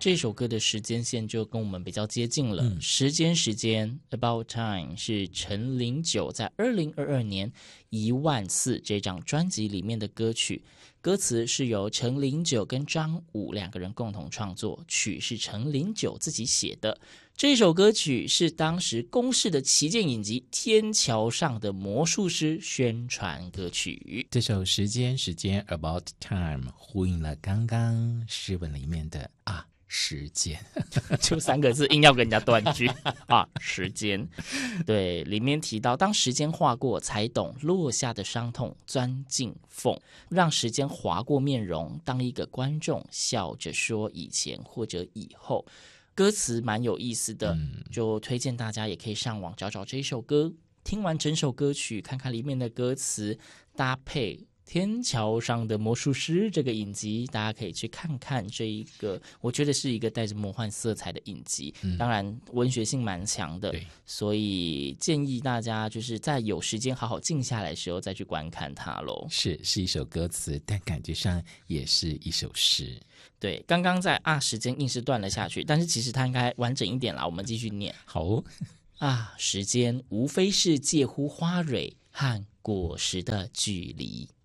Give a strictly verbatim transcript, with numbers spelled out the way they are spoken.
这首歌的时间线就跟我们比较接近了。 嗯、 时间时间 About Time 是陈零九在二零二二年一万次这张专辑里面的歌曲，歌词是由陈零九跟张武两个人共同创作，曲是陈零九自己写的。这首歌曲是当时公视的旗舰影集《天桥上的魔术师》宣传歌曲。 这首时间时间 About Time 呼应了刚刚诗文里面的啊时间， 就三个字硬要跟人家断句啊时间。对，里面提到当时间划过才懂落下的伤痛钻进缝，让时间划过面容，当一个观众笑着说以前或者以后。歌词蛮有意思的、嗯、就推荐大家也可以上网找找这首歌，听完整首歌曲看看里面的歌词，搭配天桥上的魔术师这个影集，大家可以去看看这一个我觉得是一个带着魔幻色彩的影集、嗯、当然文学性蛮强的，所以建议大家就是在有时间好好静下来的时候再去观看它咯。 是是一首歌词，但感觉上也是一首诗。 对，刚刚在啊时间硬是断了下去，但是其实它应该完整一点啦，我们继续念。 好哦。 啊，时间无非是介乎花蕊和果实的距离。